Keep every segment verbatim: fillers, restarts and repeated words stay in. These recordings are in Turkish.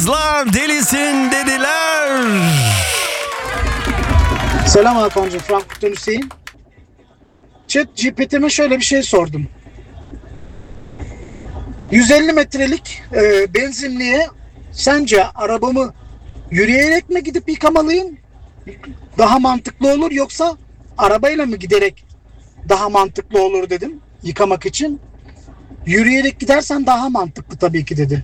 Kızlar delisin dediler. Selam Hakan'cığım, Frankfurt'tan Hüseyin. Chat G P T'me şöyle bir şey sordum. yüz elli metrelik e, benzinliğe sence arabamı yürüyerek mi gidip yıkamalıyım? Daha mantıklı olur, yoksa arabayla mı giderek daha mantıklı olur dedim yıkamak için. Yürüyerek gidersen daha mantıklı tabii ki dedi.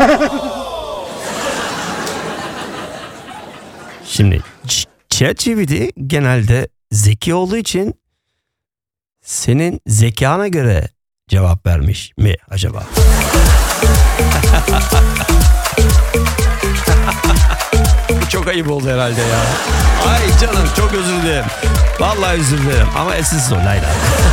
Şimdi ChatGPT genelde zeki olduğu için senin zekana göre cevap vermiş mi acaba? Bu çok ayıp oldu herhalde ya. Ay canım, çok özür dilerim. Vallahi özür dilerim ama esis o Layla.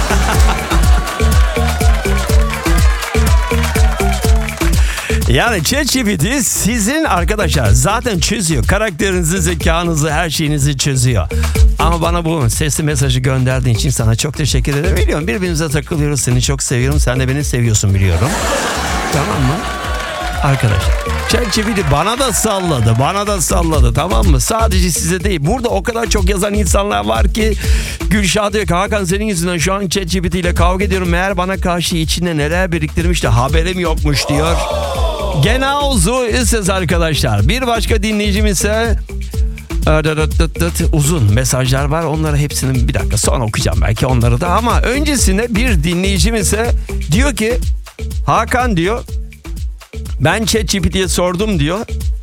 Yani ChatGPT sizin arkadaşlar zaten çözüyor. Karakterinizi, zekanızı, her şeyinizi çözüyor. Ama bana bu sesli mesajı gönderdiğin için sana çok teşekkür ederim. Biliyorum birbirimize takılıyoruz. Seni çok seviyorum. Sen de beni seviyorsun biliyorum. Tamam mı? Arkadaşlar ChatGPT bana da salladı. Bana da salladı, tamam mı? Sadece size değil. Burada o kadar çok yazan insanlar var ki Gülşah diyor ki Hakan senin yüzünden şu an ChatGPT ile kavga ediyorum. Meğer bana karşı içinde neler biriktirmiş de haberim yokmuş diyor. Genau so ist es arkadaşlar. Bir başka dinleyicim ise uzun mesajlar var. Onları hepsini bir dakika sonra okuyacağım belki onları da. Ama öncesinde bir dinleyicim ise diyor ki Hakan diyor, ben ChatGPT'ye sordum diyor.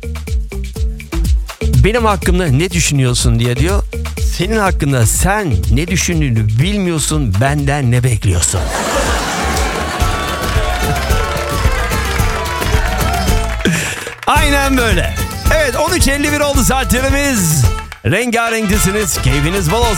Benim hakkımda ne düşünüyorsun diye diyor. Senin hakkında sen ne düşündüğünü bilmiyorsun, benden ne bekliyorsun? Aynen böyle. Evet, on üç elli bir oldu saatlerimiz. Rengarenksiniz, keyfiniz bol olsun.